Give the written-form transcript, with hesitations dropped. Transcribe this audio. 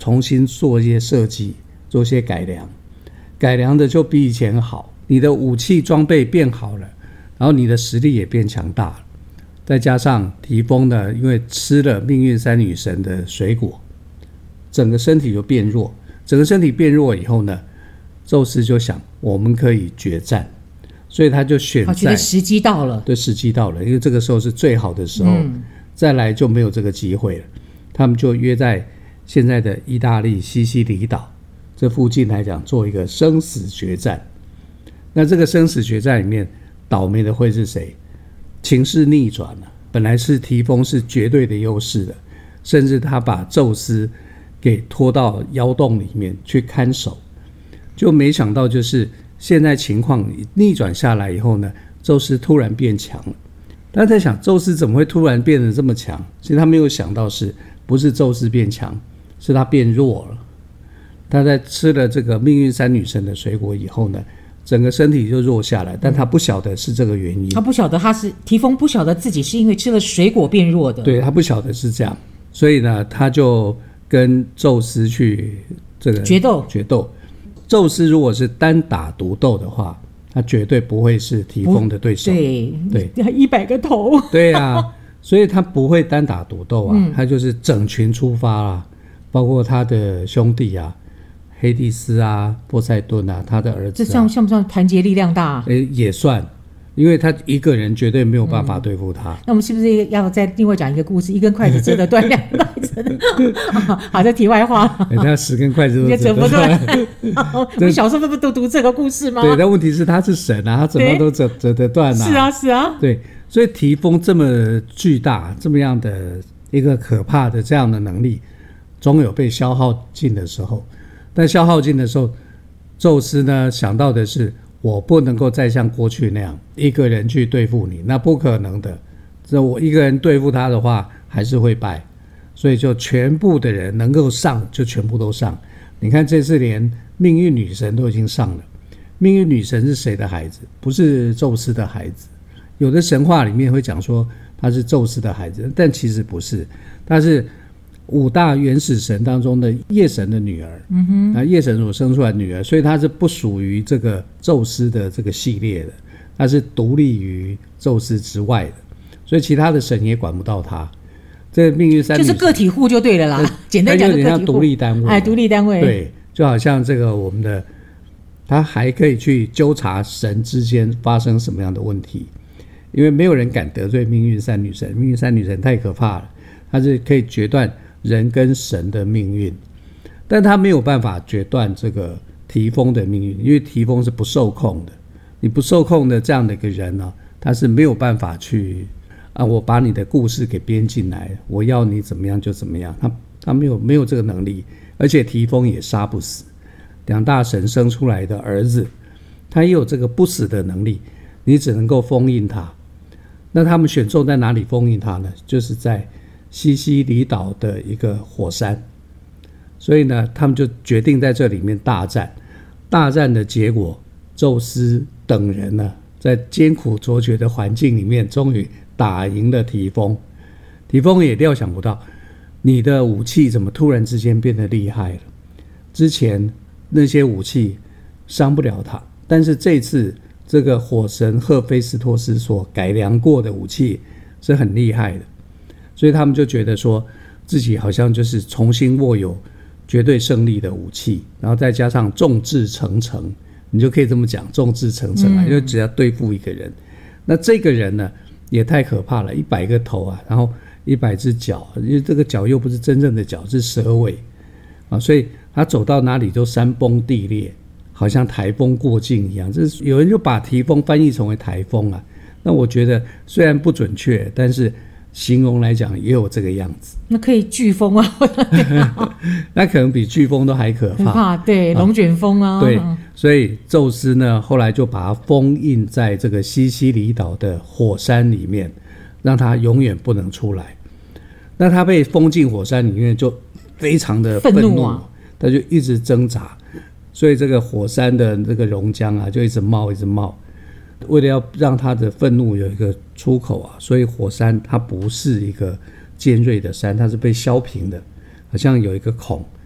重新做一些设计，做一些改良，改良的就比以前好，你的武器装备变好了，然后你的实力也变强大了。再加上提丰呢，因为吃了命运三女神的水果，整个身体就变弱。整个身体变弱以后呢，宙斯就想我们可以决战，所以他就选在觉得时机到了。 对，时机到了，因为这个时候是最好的时候，再来就没有这个机会了。他们就约在现在的意大利西西里岛这附近来讲，做一个生死决战。那这个生死决战里面，倒霉的会是谁？情势逆转了，本来是提丰是绝对的优势的，甚至他把宙斯给拖到妖洞里面去看守，就没想到就是现在情况逆转下来以后呢，宙斯突然变强了。大家在想宙斯怎么会突然变得这么强？其实他没有想到是不是宙斯变强，是他变弱了。他在吃了这个命运三女神的水果以后呢，整个身体就弱下来，但他不晓得是这个原因。 他不晓得提丰不晓得自己是因为吃了水果变弱的。 对，他不晓得是这样，所以呢，他就跟宙斯去这个决斗。宙斯如果是单打独斗的话，他绝对不会是提丰的对手。 对，100个头。 对啊，所以他不会单打独斗啊，他就是整群出发啊，包括他的兄弟啊。黑帝斯啊，波塞顿啊，他的儿子、啊， 这像不像团结力量大、啊？ 也算，因为他一个人绝对没有办法对付他。 那我们是不是要再另外讲一个故事？一根筷子折得断，两根筷子。好，这题外话。 他10根筷子都折不断。 我们小时候不都读这个故事吗？ 对，但问题是他是神啊，他怎么都折得断啊。 是啊。 对，所以提丰这么巨大，这么样的一个可怕的这样的能力，总有被消耗尽的时候。但消耗尽的时候，宙斯呢想到的是，我不能够再像过去那样一个人去对付你，那不可能的。这我一个人对付他的话，还是会败，所以就全部的人能够上就全部都上。你看这次连命运女神都已经上了。命运女神是谁的孩子？不是宙斯的孩子。有的神话里面会讲说她是宙斯的孩子，但其实不是，她是5大原始神当中的夜神的女儿，夜神所生出来的女儿，所以她是不属于这个宙斯的这个系列的，她是独立于宙斯之外的，所以其他的神也管不到她。这个命运三女神就是个体户就对了啦，简单讲就个体户， 独立单位， 独立单位， 对，就好像这个我们的，他还可以去纠察神之间发生什么样的问题，因为没有人敢得罪命运三女神，命运三女神太可怕了，她是可以决断人跟神的命运，但他没有办法决断这个提丰的命运，因为提丰是不受控的。你不受控的这样的一个人呢，他是没有办法去我把你的故事给编进来，我要你怎么样就怎么样，他没有这个能力，而且提丰也杀不死。2大神生出来的儿子，他也有这个不死的能力，你只能够封印他。那他们选中在哪里封印他呢？就是在西西里岛的一个火山，所以呢，他们就决定在这里面大战。大战的结果，宙斯等人呢，在艰苦卓绝的环境里面，终于打赢了提丰。提丰也料想不到，你的武器怎么突然之间变得厉害了？之前那些武器伤不了他，但是这次这个火神赫菲斯托斯所改良过的武器是很厉害的。所以他们就觉得说自己好像就是重新握有绝对胜利的武器，然后再加上众志成城，你就可以这么讲，众志成城因为只要对付一个人。那这个人呢也太可怕了，100个头啊，然后100只脚，因为这个脚又不是真正的脚，是蛇尾所以他走到哪里都山崩地裂，好像台风过境一样。这有人就把提丰翻译成为台风啊，那我觉得虽然不准确，但是形容来讲也有这个样子。 那可以飓风啊那可能比飓风都还可怕。 对，龙卷风啊。 对，所以宙斯呢后来就把它封印在这个西西里岛的火山里面，让它永远不能出来。那他被封进火山里面就非常的愤怒他就一直挣扎，所以这个火山的这个熔浆啊就一直冒。为了要让他的愤怒有一个出口啊，所以火山它不是一个尖锐的山，它是被削平的，好像有一个孔，